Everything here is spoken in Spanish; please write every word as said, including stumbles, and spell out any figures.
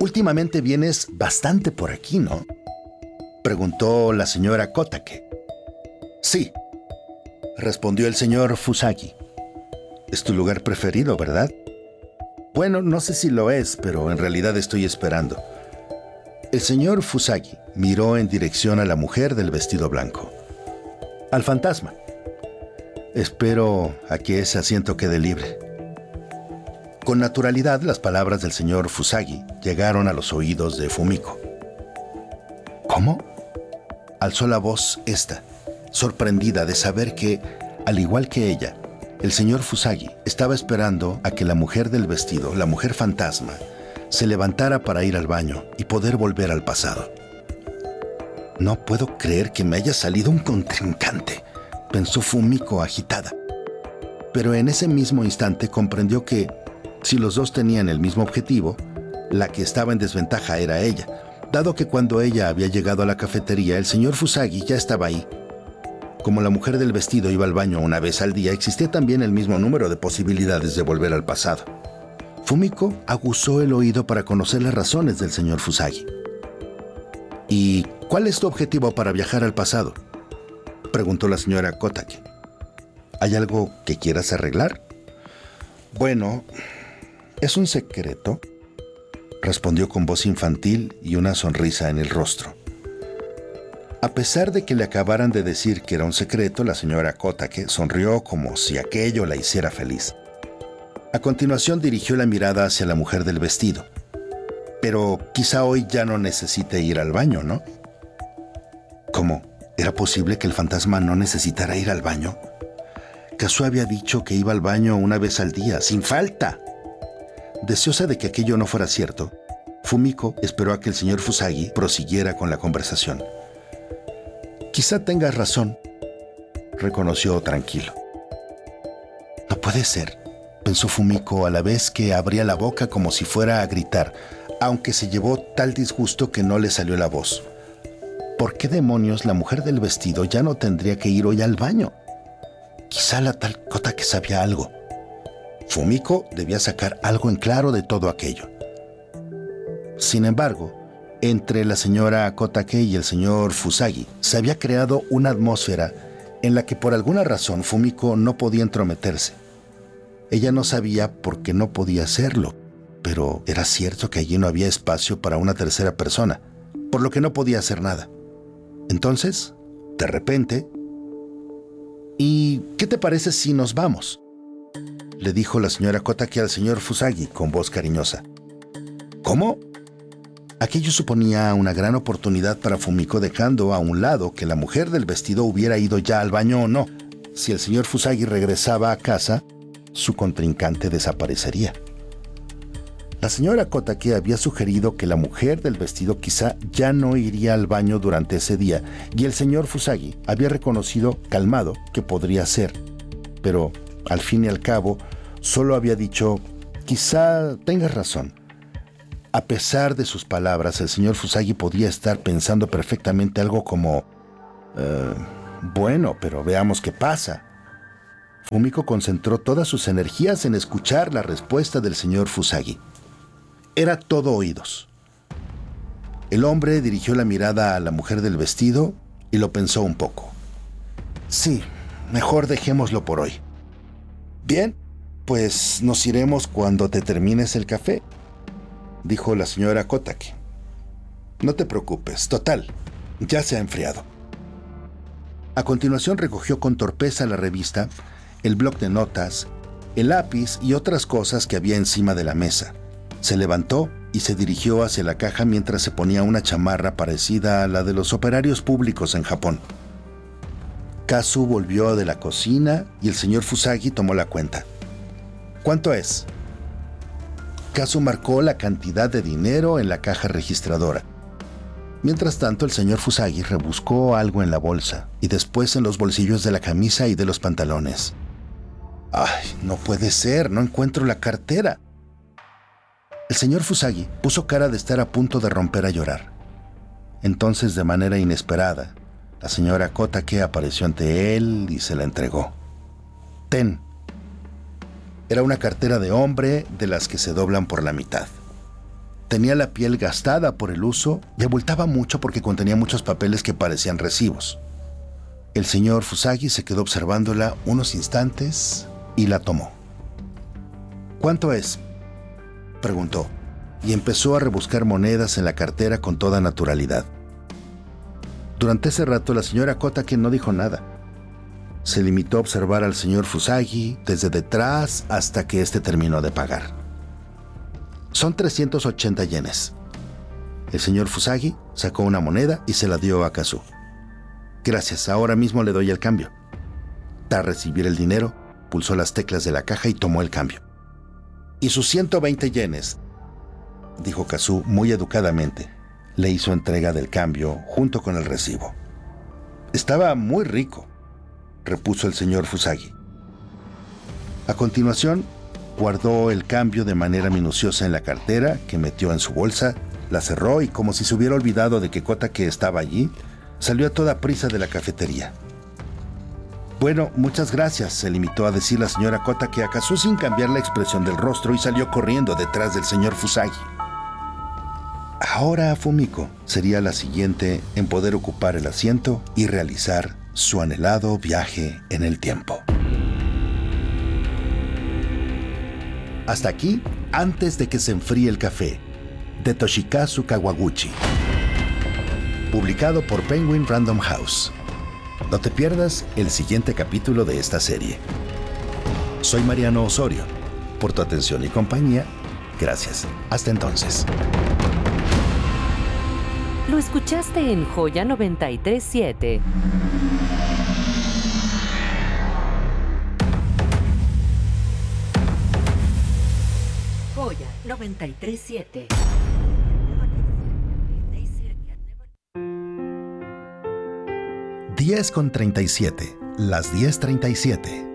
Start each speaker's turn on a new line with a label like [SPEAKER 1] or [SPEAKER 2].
[SPEAKER 1] Últimamente vienes bastante por aquí, ¿no?, preguntó la señora Kotake. Sí, respondió el señor Fusagi. Es tu lugar preferido, ¿verdad? Bueno, no sé si lo es, pero en realidad estoy esperando. El señor Fusagi miró en dirección a la mujer del vestido blanco. Al fantasma. Espero a que ese asiento quede libre. Con naturalidad, las palabras del señor Fusagi llegaron a los oídos de Fumiko. ¿Cómo?, alzó la voz esta, sorprendida de saber que, al igual que ella, el señor Fusagi estaba esperando a que la mujer del vestido, la mujer fantasma, se levantara para ir al baño y poder volver al pasado. No puedo creer que me haya salido un contrincante, pensó Fumiko agitada. Pero en ese mismo instante comprendió que, si los dos tenían el mismo objetivo, la que estaba en desventaja era ella, dado que cuando ella había llegado a la cafetería, el señor Fusagi ya estaba ahí. Como la mujer del vestido iba al baño una vez al día, existía también el mismo número de posibilidades de volver al pasado. Fumiko aguzó el oído para conocer las razones del señor Fusagi. ¿Y cuál es tu objetivo para viajar al pasado?, preguntó la señora Kotake. ¿Hay algo que quieras arreglar? Bueno, es un secreto, respondió con voz infantil y una sonrisa en el rostro. A pesar de que le acabaran de decir que era un secreto, la señora Kotake sonrió como si aquello la hiciera feliz. A continuación dirigió la mirada hacia la mujer del vestido. Pero quizá hoy ya no necesite ir al baño, ¿no? ¿Cómo? ¿Era posible que el fantasma no necesitara ir al baño? Kazuo había dicho que iba al baño una vez al día, sin falta. Deseosa de que aquello no fuera cierto, Fumiko esperó a que el señor Fusagi prosiguiera con la conversación. Quizá tengas razón, reconoció tranquilo. No puede ser, pensó Fumiko a la vez que abría la boca como si fuera a gritar, aunque se llevó tal disgusto que no le salió la voz. ¿Por qué demonios la mujer del vestido ya no tendría que ir hoy al baño? Quizá la tal Kotake sabía algo. Fumiko debía sacar algo en claro de todo aquello. Sin embargo, entre la señora Kotake y el señor Fusagi se había creado una atmósfera en la que por alguna razón Fumiko no podía entrometerse. Ella no sabía por qué no podía hacerlo, pero era cierto que allí no había espacio para una tercera persona, por lo que no podía hacer nada. Entonces, de repente... ¿Y qué te parece si nos vamos?, le dijo la señora Kotake al señor Fusagi con voz cariñosa. ¿Cómo? Aquello suponía una gran oportunidad para Fumiko, dejando a un lado que la mujer del vestido hubiera ido ya al baño o no. Si el señor Fusagi regresaba a casa, su contrincante desaparecería. La señora Kotake había sugerido que la mujer del vestido quizá ya no iría al baño durante ese día, y el señor Fusagi había reconocido, calmado, que podría ser. Pero, al fin y al cabo, solo había dicho, quizá tengas razón. A pesar de sus palabras, el señor Fusagi podía estar pensando perfectamente algo como, eh, bueno, pero veamos qué pasa. Fumiko concentró todas sus energías en escuchar la respuesta del señor Fusagi. Era todo oídos. El hombre dirigió la mirada a la mujer del vestido y lo pensó un poco. Sí, mejor dejémoslo por hoy. Bien, pues nos iremos cuando te termines el café, dijo la señora Kotake. No te preocupes, total, ya se ha enfriado. A continuación recogió con torpeza la revista, el bloc de notas, el lápiz y otras cosas que había encima de la mesa. Se levantó y se dirigió hacia la caja mientras se ponía una chamarra parecida a la de los operarios públicos en Japón. Kazu volvió de la cocina y el señor Fusagi tomó la cuenta. ¿Cuánto es? Kazu marcó la cantidad de dinero en la caja registradora. Mientras tanto, el señor Fusagi rebuscó algo en la bolsa y después en los bolsillos de la camisa y de los pantalones. ¡Ay, no puede ser! No encuentro la cartera. El señor Fusagi puso cara de estar a punto de romper a llorar. Entonces, de manera inesperada, la señora Kotake apareció ante él y se la entregó. Ten. Era una cartera de hombre de las que se doblan por la mitad. Tenía la piel gastada por el uso y abultaba mucho porque contenía muchos papeles que parecían recibos. El señor Fusagi se quedó observándola unos instantes y la tomó. ¿Cuánto es?, preguntó, y empezó a rebuscar monedas en la cartera con toda naturalidad. Durante ese rato la señora Kotake no dijo nada. Se limitó a observar al señor Fusagi desde detrás hasta que éste terminó de pagar. Son trescientos ochenta yenes. El señor Fusagi sacó una moneda y se la dio a Kazu. Gracias, ahora mismo le doy el cambio. Tras recibir el dinero, pulsó las teclas de la caja y tomó el cambio. Y sus ciento veinte yenes, dijo Kazu muy educadamente. Le hizo entrega del cambio junto con el recibo. Estaba muy rico, repuso el señor Fusagi. A continuación, guardó el cambio de manera minuciosa en la cartera que metió en su bolsa, la cerró y, como si se hubiera olvidado de que Kotake estaba allí, salió a toda prisa de la cafetería. Bueno, muchas gracias, se limitó a decir la señora Kotake a Kazu sin cambiar la expresión del rostro y salió corriendo detrás del señor Fusagi. Ahora Fumiko sería la siguiente en poder ocupar el asiento y realizar su anhelado viaje en el tiempo. Hasta aquí, Antes de que se enfríe el café, de Toshikazu Kawaguchi. Publicado por Penguin Random House. No te pierdas el siguiente capítulo de esta serie. Soy Mariano Osorio. Por tu atención y compañía, gracias. Hasta entonces.
[SPEAKER 2] Lo escuchaste en Joya noventa y tres punto siete. Joya noventa y tres punto siete.
[SPEAKER 1] diez con treinta y siete. Las diez treinta y siete.